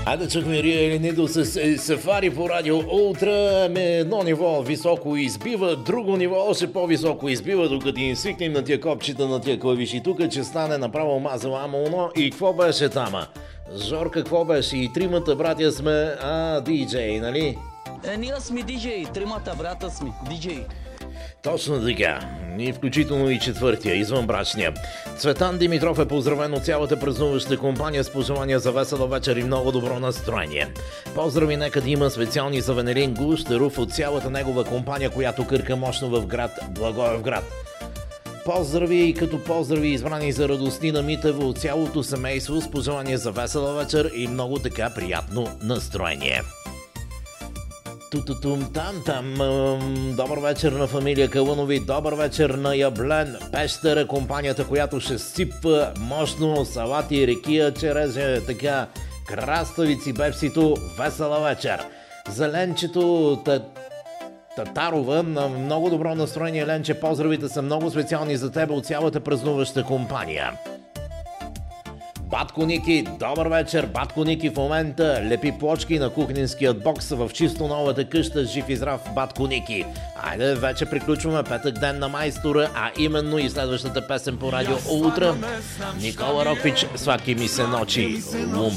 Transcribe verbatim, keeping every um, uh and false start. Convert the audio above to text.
Айде чухме Рия или Нидо с Сафари по радио Ултра. Едно ниво високо избива, друго ниво още по-високо избива, докато им свикнем на тия копчета, на тия клавиши тук, че стане направо мазала амо оно. И какво беше тама? Жор, какво беше? И тримата братя сме, а, диджей, нали? Е, ние сме диджей, тримата брата сме диджей. Точно така. И включително и четвъртия, извънбрачния. Цветан Димитров е поздравен от цялата празнуваща компания с пожелания за весела вечер и много добро настроение. Поздрави нека да има специални за Венелин Гущеров от цялата негова компания, която кърка мощно в град Благоевград. Поздрави и като поздрави избрани за Радостина Митева от цялото семейство с пожелания за весела вечер и много така приятно настроение. Тутутум там там. Добър вечер на фамилия Калунови, добър вечер на Яблен, Пещера, компанията, която ще сипва мощно салати, рекия, череже, така, краставици, бепсито, весела вечер. За Ленчето Татарова, на много добро настроение, Ленче, поздравите са много специални за тебе от цялата празнуваща компания. Батко Ники, добър вечер. Батко Ники в момента лепи плочки на кухненският бокс в чисто новата къща. Жив и здрав, Батко Ники. Айде, вече приключваме петък ден на майстора, а именно и следващата песен по радио Ултра. Никола Роквич, сваки ми се ночи. Лумпа.